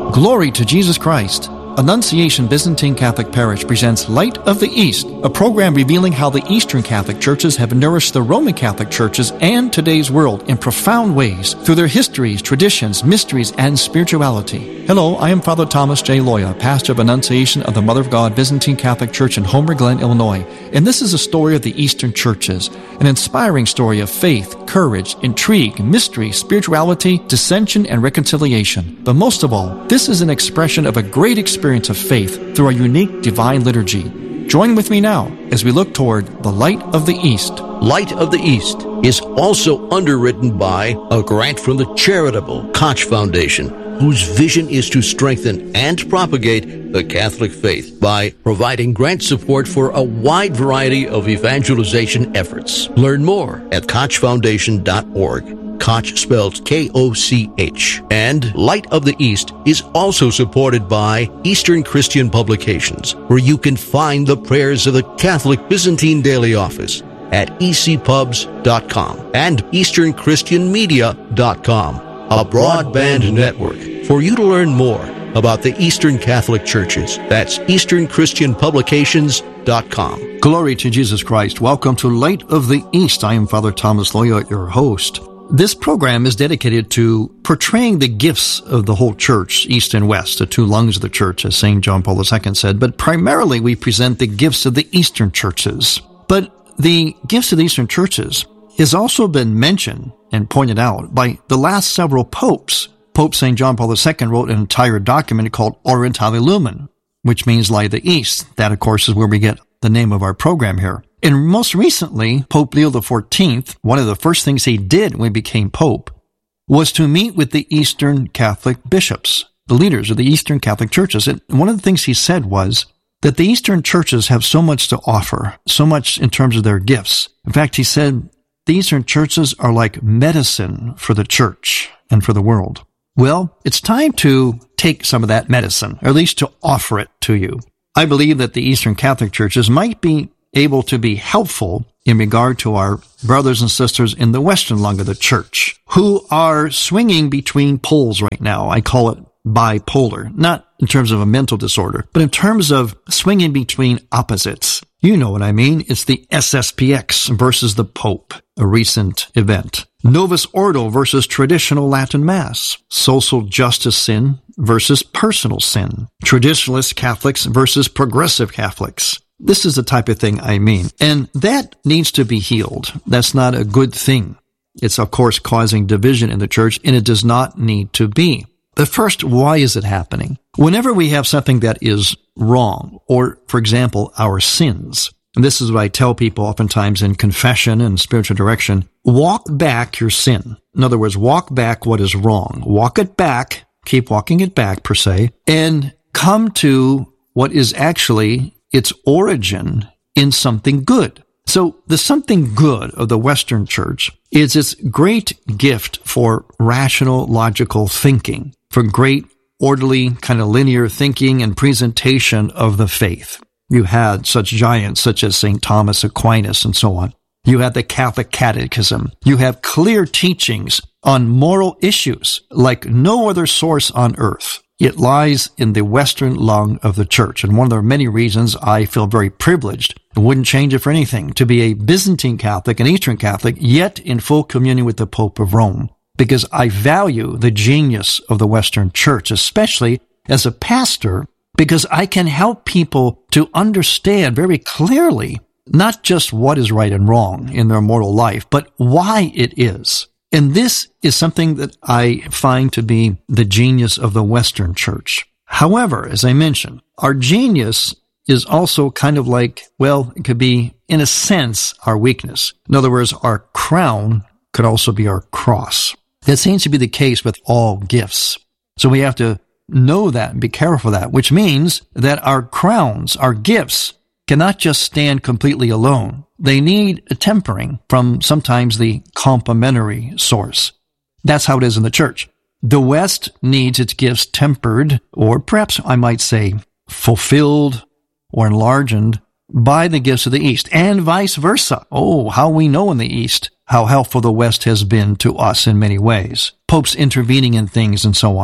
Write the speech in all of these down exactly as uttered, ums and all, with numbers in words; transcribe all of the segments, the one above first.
Glory to Jesus Christ. Annunciation Byzantine Catholic Parish presents Light of the East, a program revealing how the Eastern Catholic Churches have nourished the Roman Catholic Churches and today's world in profound ways through their histories, traditions, mysteries, and spirituality. Hello, I am Father Thomas J. Loya, pastor of Annunciation of the Mother of God Byzantine Catholic Church in Homer Glen, Illinois, and this is a story of the Eastern Churches, an inspiring story of faith, courage, intrigue, mystery, spirituality, dissension, and reconciliation. But most of all, this is an expression of a great experience of faith through a unique divine liturgy. Join with me now as we look toward the Light of the East. Light of the East is also underwritten by a grant from the charitable Koch Foundation, whose vision is to strengthen and propagate the Catholic faith by providing grant support for a wide variety of evangelization efforts. Learn more at koch foundation dot org. Koch spelled K O C H. And Light of the East is also supported by Eastern Christian Publications, where you can find the prayers of the Catholic Byzantine Daily Office at e c pubs dot com and eastern christian media dot com, a broadband network for you to learn more about the Eastern Catholic Churches. That's eastern christian publications dot com. Glory to Jesus Christ. Welcome to Light of the East. I am Father Thomas Loya, your host. This program is dedicated to portraying the gifts of the whole church, East and West, the two lungs of the church, as Saint John Paul the Second said, but primarily we present the gifts of the Eastern churches. But the gifts of the Eastern churches has also been mentioned and pointed out by the last several popes. Pope Saint John Paul the Second wrote an entire document called Orientale Lumen, which means Light of the East. That, of course, is where we get the name of our program here. And most recently, Pope Leo the Fourteenth, one of the first things he did when he became Pope was to meet with the Eastern Catholic bishops, the leaders of the Eastern Catholic churches. And one of the things he said was that the Eastern churches have so much to offer, so much in terms of their gifts. In fact, he said the Eastern churches are like medicine for the church and for the world. Well, it's time to take some of that medicine, or at least to offer it to you. I believe that the Eastern Catholic churches might be able to be helpful in regard to our brothers and sisters in the Western lung of the church who are swinging between poles right now. I call it bipolar, not in terms of a mental disorder, but in terms of swinging between opposites. You know what I mean. It's the S S P X versus the Pope, a recent event. Novus Ordo versus traditional Latin Mass. Social justice sin versus personal sin. Traditionalist Catholics versus progressive Catholics. This is the type of thing I mean. And that needs to be healed. That's not a good thing. It's, of course, causing division in the church, and it does not need to be. But first, why is it happening? Whenever we have something that is wrong, or, for example, our sins, and this is what I tell people oftentimes in confession and spiritual direction, walk back your sin. In other words, walk back what is wrong. Walk it back, keep walking it back, per se, and come to what is actually its origin in something good. So the something good of the Western Church is its great gift for rational, logical thinking, for great, orderly, kind of linear thinking and presentation of the faith. You had such giants such as Saint Thomas Aquinas and so on. You had the Catholic Catechism. You have clear teachings on moral issues like no other source on earth. It lies in the Western lung of the church. And one of the many reasons I feel very privileged and wouldn't change it for anything to be a Byzantine Catholic, an Eastern Catholic, yet in full communion with the Pope of Rome. Because I value the genius of the Western Church, especially as a pastor, because I can help people to understand very clearly not just what is right and wrong in their mortal life, but why it is. And this is something that I find to be the genius of the Western Church. However, as I mentioned, our genius is also kind of like, well, it could be, in a sense, our weakness. In other words, our crown could also be our cross. That seems to be the case with all gifts. So we have to know that and be careful of that, which means that our crowns, our gifts, cannot just stand completely alone. They need a tempering from sometimes the complementary source. That's how it is in the church. The West needs its gifts tempered, or perhaps I might say fulfilled or enlarged by the gifts of the East, and vice versa. Oh, how we know in the East how helpful the West has been to us in many ways. Popes intervening in things and so on.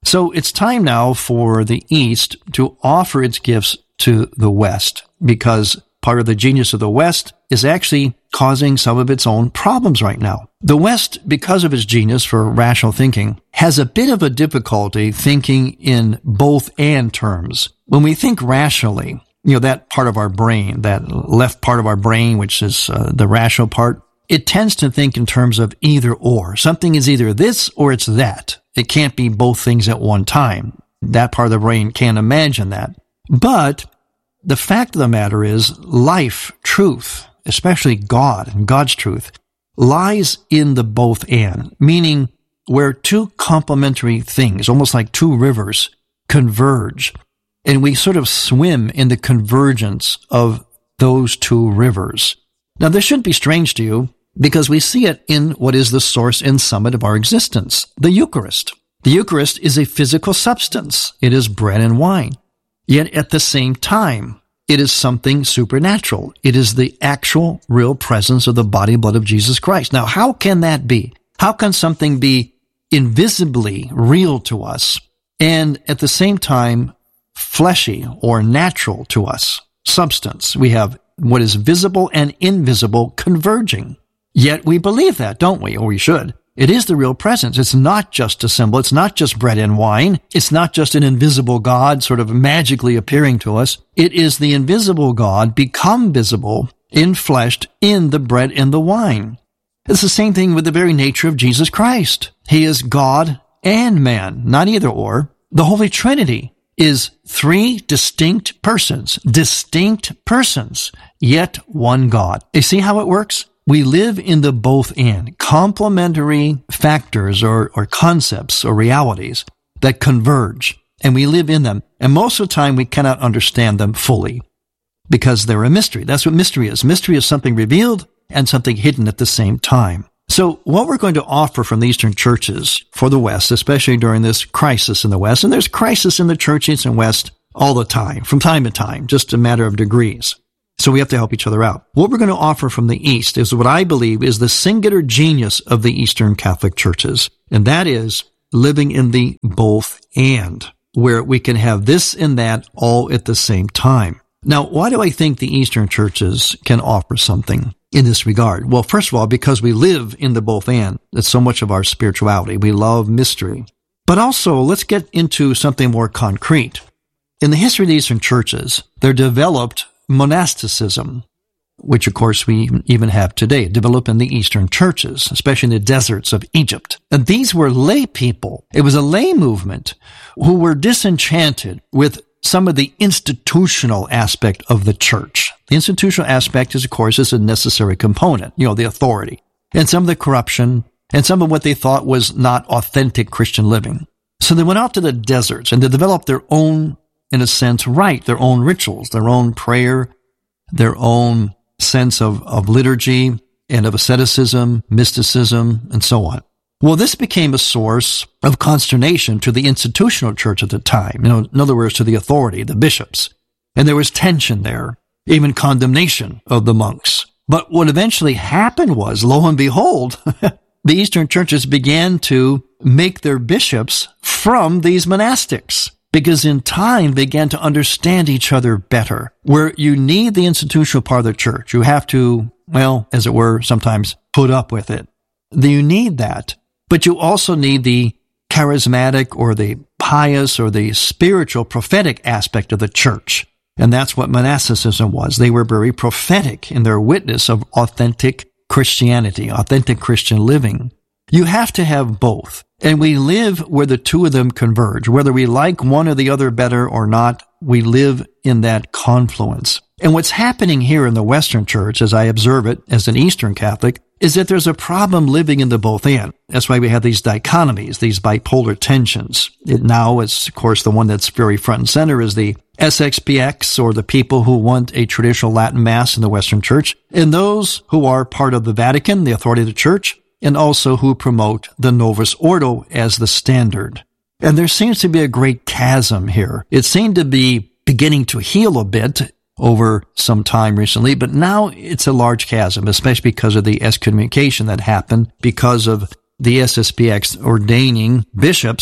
So it's time now for the East to offer its gifts to the West, because part of the genius of the West is actually causing some of its own problems right now. The West, because of its genius for rational thinking, has a bit of a difficulty thinking in both and terms. When we think rationally, you know, that part of our brain, that left part of our brain, which is uh, the rational part, it tends to think in terms of either or. Something is either this or it's that. It can't be both things at one time. That part of the brain can't imagine that. But the fact of the matter is, life, truth, especially God and God's truth, lies in the both and, meaning where two complementary things, almost like two rivers, converge, and we sort of swim in the convergence of those two rivers. Now, this shouldn't be strange to you, because we see it in what is the source and summit of our existence, the Eucharist. The Eucharist is a physical substance. It is bread and wine. Yet at the same time, it is something supernatural. It is the actual, real presence of the body and blood of Jesus Christ. Now, how can that be? How can something be invisibly real to us and at the same time fleshy or natural to us? Substance. We have what is visible and invisible converging. Yet we believe that, don't we? Or we should. It is the real presence. It's not just a symbol. It's not just bread and wine. It's not just an invisible God sort of magically appearing to us. It is the invisible God become visible, infleshed in the bread and the wine. It's the same thing with the very nature of Jesus Christ. He is God and man, not either or. The Holy Trinity is three distinct persons, distinct persons, yet one God. You see how it works? We live in the both and, complementary factors or, or concepts or realities that converge, and we live in them. And most of the time we cannot understand them fully because they're a mystery. That's what mystery is. Mystery is something revealed and something hidden at the same time. So what we're going to offer from the Eastern churches for the West, especially during this crisis in the West, and there's crisis in the church East and West all the time, from time to time, just a matter of degrees. So we have to help each other out. What we're going to offer from the East is what I believe is the singular genius of the Eastern Catholic churches, and that is living in the both and, where we can have this and that all at the same time. Now, why do I think the Eastern churches can offer something in this regard? Well, first of all, because we live in the both and. That's so much of our spirituality. We love mystery. But also, let's get into something more concrete. In the history of the Eastern churches, there developed monasticism, which of course we even have today, developed in the Eastern churches, especially in the deserts of Egypt. And these were lay people. It was a lay movement who were disenchanted with some of the institutional aspect of the church. The institutional aspect is, of course, is a necessary component, you know, the authority, and some of the corruption, and some of what they thought was not authentic Christian living. So they went out to the deserts and they developed their own, in a sense, right, their own rituals, their own prayer, their own sense of, of liturgy and of asceticism, mysticism, and so on. Well, this became a source of consternation to the institutional church at the time, you know, in other words, to the authority, the bishops. And there was tension there, even condemnation of the monks. But what eventually happened was, lo and behold, the Eastern churches began to make their bishops from these monastics, because in time they began to understand each other better. Where you need the institutional part of the church, you have to, well, as it were, sometimes put up with it. You need that. But you also need the charismatic or the pious or the spiritual prophetic aspect of the church. And that's what monasticism was. They were very prophetic in their witness of authentic Christianity, authentic Christian living. You have to have both. And we live where the two of them converge. Whether we like one or the other better or not, we live in that confluence. And what's happening here in the Western church, as I observe it as an Eastern Catholic, is that there's a problem living in the both and. That's why we have these dichotomies, these bipolar tensions. It now is, of course, the one that's very front and center is the S X P X, or the people who want a traditional Latin Mass in the Western church, and those who are part of the Vatican, the authority of the church, and also who promote the Novus Ordo as the standard. And there seems to be a great chasm here. It seemed to be beginning to heal a bit over some time recently, but now it's a large chasm, especially because of the excommunication that happened because of the S S P X ordaining bishops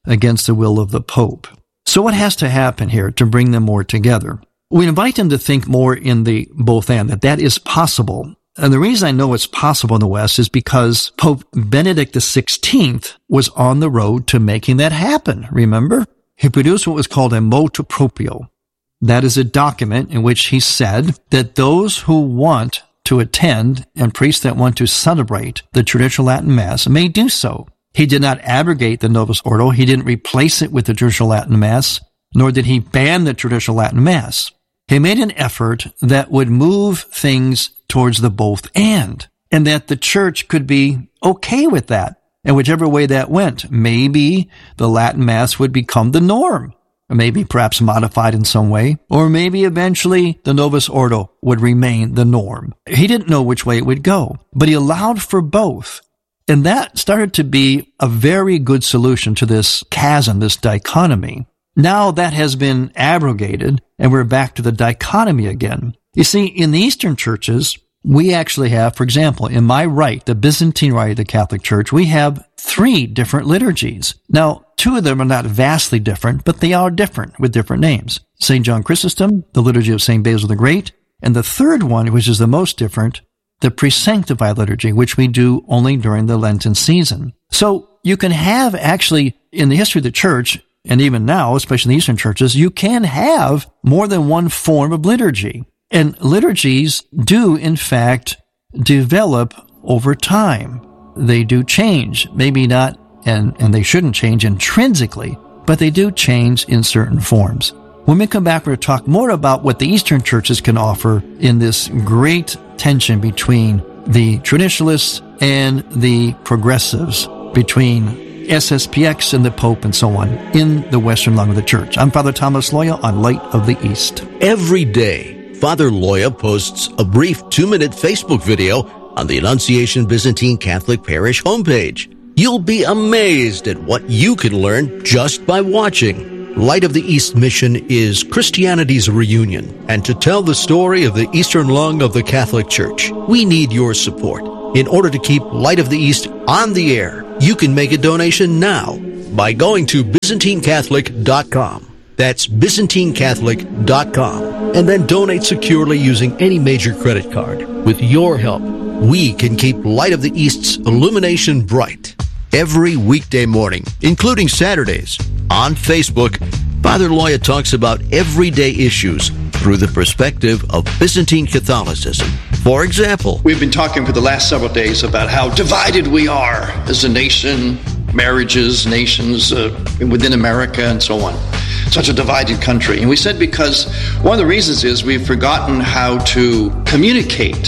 against the will of the Pope. So what has to happen here to bring them more together? We invite them to think more in the both and, that that is possible. And the reason I know it's possible in the West is because Pope Benedict the sixteenth was on the road to making that happen, remember? He produced what was called a motu proprio. That is a document in which he said that those who want to attend and priests that want to celebrate the traditional Latin Mass may do so. He did not abrogate the Novus Ordo. He didn't replace it with the traditional Latin Mass, nor did he ban the traditional Latin Mass. He made an effort that would move things towards the both and, and that the church could be okay with that. And whichever way that went, maybe the Latin Mass would become the norm, or maybe perhaps modified in some way, or maybe eventually the Novus Ordo would remain the norm. He didn't know which way it would go, but he allowed for both. And that started to be a very good solution to this chasm, this dichotomy. Now that has been abrogated, and we're back to the dichotomy again. You see, in the Eastern churches, we actually have, for example, in my rite, the Byzantine rite of the Catholic Church, we have three different liturgies. Now, two of them are not vastly different, but they are different with different names. Saint John Chrysostom, the liturgy of Saint Basil the Great, and the third one, which is the most different, the pre-sanctified liturgy, which we do only during the Lenten season. So you can have actually, in the history of the church, and even now, especially in the Eastern churches, you can have more than one form of liturgy. And liturgies do, in fact, develop over time. They do change. Maybe not, and, and they shouldn't change intrinsically, but they do change in certain forms. When we come back, we're going to talk more about what the Eastern churches can offer in this great tension between the traditionalists and the progressives, between S S P X and the Pope and so on, in the Western lung of the church. I'm Father Thomas Loya on Light of the East. Every day, Father Loya posts a brief two-minute Facebook video on the Annunciation Byzantine Catholic Parish homepage. You'll be amazed at what you can learn just by watching. Light of the East mission is Christianity's reunion, and to tell the story of the Eastern lung of the Catholic Church, we need your support. In order to keep Light of the East on the air, you can make a donation now by going to Byzantine Catholic dot com. That's Byzantine Catholic dot com. And then donate securely using any major credit card. With your help, we can keep Light of the East's illumination bright. Every weekday morning, including Saturdays, on Facebook, Father Loya talks about everyday issues through the perspective of Byzantine Catholicism. For example, we've been talking for the last several days about how divided we are as a nation, marriages, nations uh, within America, and so on. Such a divided country. And we said because one of the reasons is we've forgotten how to communicate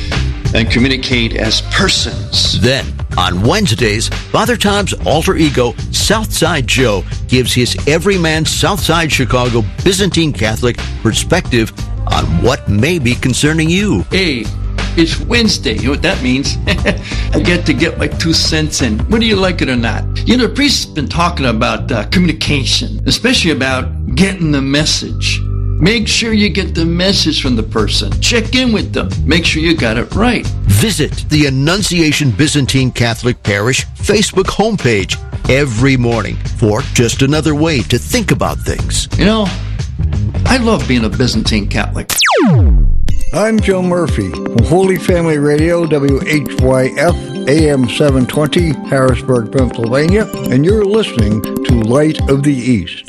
and communicate as persons. Then, on Wednesdays, Father Tom's alter ego, Southside Joe, gives his everyman Southside Chicago Byzantine Catholic perspective on what may be concerning you. Hey, it's Wednesday. You know what that means? I get to get my two cents in, whether you like it or not. You know, the priest's been talking about uh, communication, especially about getting the message. Make sure you get the message from the person. Check in with them. Make sure you got it right. Visit the Annunciation Byzantine Catholic Parish Facebook homepage every morning for just another way to think about things. You know, I love being a Byzantine Catholic. I'm Joe Murphy from Holy Family Radio, W H Y F, A M seven twenty, Harrisburg, Pennsylvania, and you're listening to Light of the East.